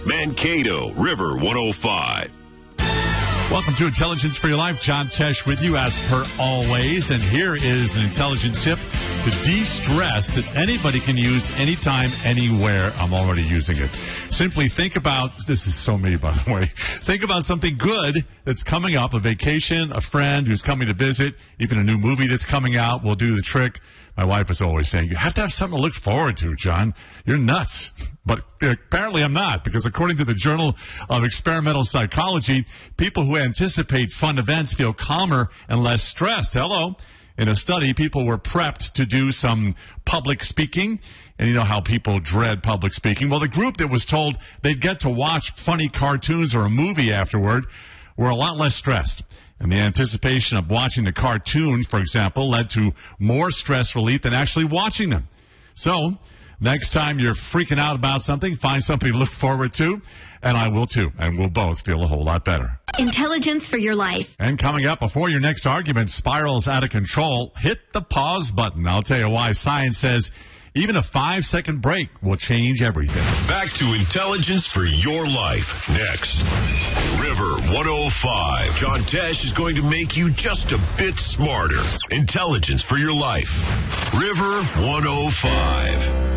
Mankato, River 105. Welcome to Intelligence for Your Life. John Tesh with you as per always. And here is an intelligent tip to de-stress that anybody can use anytime, anywhere. I'm already using it. Simply think about, this is so me, by the way, think about something good that's coming up, a vacation, a friend who's coming to visit, even a new movie that's coming out will do the trick. My wife is always saying, you have to have something to look forward to, John. You're nuts. But apparently I'm not, because according to the Journal of Experimental Psychology, people who anticipate fun events feel calmer and less stressed. Hello. In a study, people were prepped to do some public speaking. And you know how people dread public speaking. Well, the group that was told they'd get to watch funny cartoons or a movie afterward were a lot less stressed. And the anticipation of watching the cartoon, for example, led to more stress relief than actually watching them. So, next time you're freaking out about something, find something to look forward to, and I will too, and we'll both feel a whole lot better. Intelligence for your life. And coming up, before your next argument spirals out of control, hit the pause button. I'll tell you why science says even a 5-second break will change everything. Back to Intelligence for Your Life. Next, River 105. John Tesh is going to make you just a bit smarter. Intelligence for Your Life. River 105.